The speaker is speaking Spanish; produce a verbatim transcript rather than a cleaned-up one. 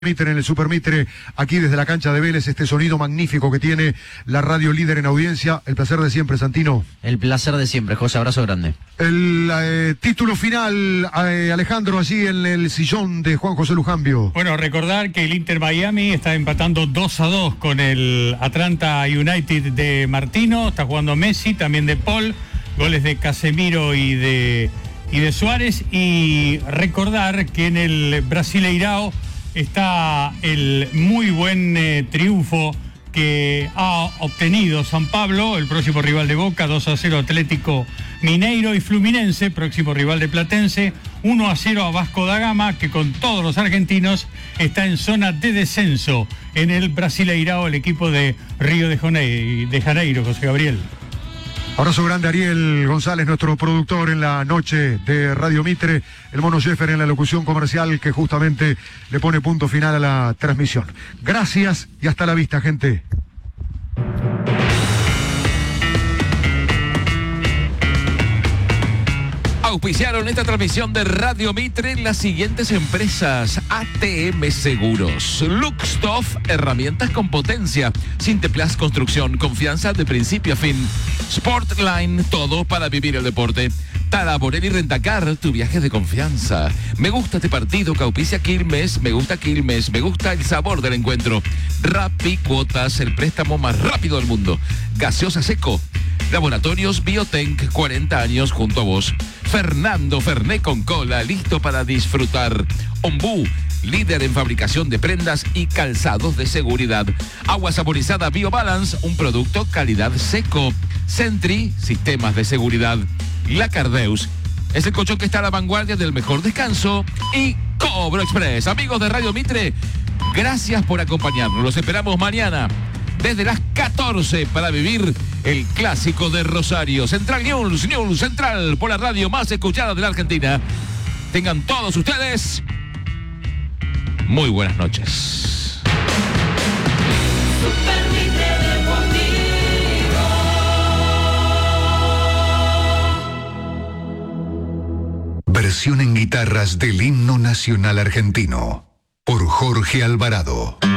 Mitre en el Super Mitre, aquí desde la cancha de Vélez, este sonido magnífico que tiene la radio líder en audiencia. El placer de siempre, Santino. El placer de siempre, José, abrazo grande. El eh, título final, eh, Alejandro, allí en el sillón de Juan José Lujambio. Bueno, recordar que el Inter Miami está empatando dos a dos con el Atlanta United de Martino, está jugando Messi, también de Paul, goles de Casemiro y de, y de Suárez, y recordar que en el Brasileirao está el muy buen eh, triunfo que ha obtenido San Pablo, el próximo rival de Boca, dos a cero Atlético Mineiro, y Fluminense, próximo rival de Platense, uno a cero a Vasco da Gama, que con todos los argentinos está en zona de descenso en el Brasileirao, el equipo de Río de Janeiro, de Janeiro, José Gabriel. Abrazo grande, Ariel González, nuestro productor en la noche de Radio Mitre, el Mono Jeffer en la locución comercial que justamente le pone punto final a la transmisión. Gracias y hasta la vista, gente. Auspiciaron esta transmisión de Radio Mitre las siguientes empresas: A T M Seguros, Luxtoff, herramientas con potencia, Sinteplas Construcción, confianza de principio a fin, Sportline, todo para vivir el deporte, Tara Borelli Rentacar, tu viaje de confianza. Me gusta este partido que auspicia Quilmes, me gusta Quilmes, me gusta el sabor del encuentro. Rappi Cuotas, el préstamo más rápido del mundo. Gaseosa Seco, Laboratorios Biotenc, cuarenta años junto a vos. Fernando Ferné con cola, listo para disfrutar. Ombú, líder en fabricación de prendas y calzados de seguridad. Agua saborizada BioBalance, un producto calidad seco. Sentry, sistemas de seguridad. La Cardeus, es el colchón que está a la vanguardia del mejor descanso. Y Cobro Express. Amigos de Radio Mitre, gracias por acompañarnos. Los esperamos mañana desde las catorce para vivir el clásico de Rosario. Central News, News Central, por la radio más escuchada de la Argentina. Tengan todos ustedes muy buenas noches. Versión en guitarras del himno nacional argentino por Jorge Alvarado.